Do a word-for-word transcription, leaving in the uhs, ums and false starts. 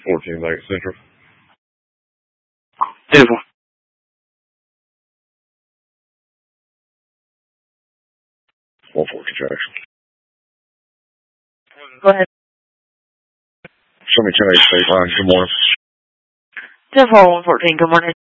fourteen Lake Central. Beautiful. one forty Jackson. Go ahead. Show me ten eight state line. Good morning. ten four one fourteen, good morning.